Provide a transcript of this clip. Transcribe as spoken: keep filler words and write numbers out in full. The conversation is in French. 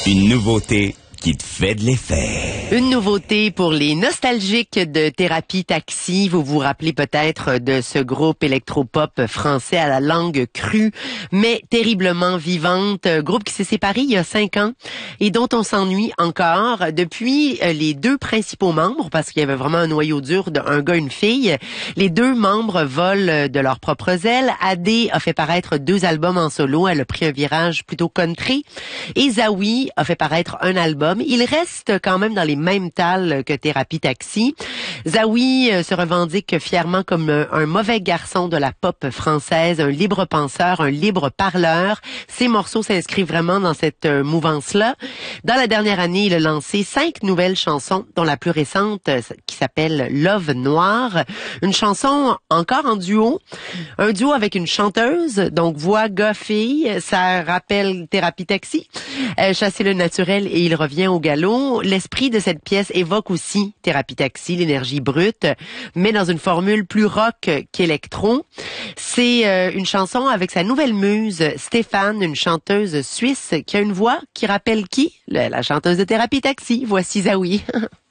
Une nouveauté qui te fait de l'effet. Une nouveauté pour les nostalgiques de Thérapie Taxi. Vous vous rappelez peut-être de ce groupe électropop français à la langue crue, mais terriblement vivante. Groupe qui s'est séparé il y a cinq ans et dont on s'ennuie encore. Depuis les deux principaux membres, parce qu'il y avait vraiment un noyau dur d'un gars et une fille, les deux membres volent de leurs propres ailes. Adé a fait paraître deux albums en solo. Elle a pris un virage plutôt country. Et Zawi a fait paraître un album. Il reste quand même dans les mêmes tales que Thérapie Taxi. Zawi se revendique fièrement comme un mauvais garçon de la pop française, un libre penseur, un libre parleur. Ses morceaux s'inscrivent vraiment dans cette mouvance-là. Dans la dernière année, il a lancé cinq nouvelles chansons, dont la plus récente qui s'appelle Love Noir. Une chanson encore en duo. Un duo avec une chanteuse, donc voix, gars, fille. Ça rappelle Thérapie Taxi. Euh, chasser le naturel et il revient au galop. L'esprit de cette pièce évoque aussi Thérapie Taxi, l'énergie brute, mais dans une formule plus rock qu'électro. C'est euh, une chanson avec sa nouvelle muse, Stéphane, une chanteuse suisse qui a une voix qui rappelle qui? La, la chanteuse de Thérapie Taxi. Voici Zawi.